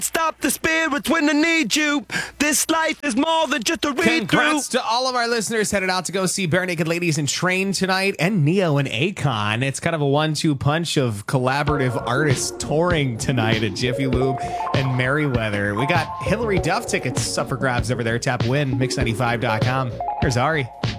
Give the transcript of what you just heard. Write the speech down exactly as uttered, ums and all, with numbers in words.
stop the spirits when I need you. This life is more than just a read through. Congrats to all of our listeners headed out to go see Bare Naked Ladies in Train tonight, and Neo and Akon. It's kind of a one two punch of collaborative artists touring tonight at Jiffy Lube and Merriweather. We got Hillary Duff tickets up for grabs over there. Tap win, mix ninety-five dot com. Here's Ari.